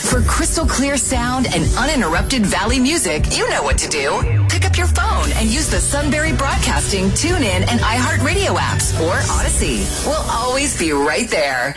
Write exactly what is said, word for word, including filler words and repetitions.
For crystal clear sound and uninterrupted Valley music, you know what to do. Pick up your phone and use the Sunbury Broadcasting, TuneIn, and iHeartRadio apps or Odyssey. We'll always be right there.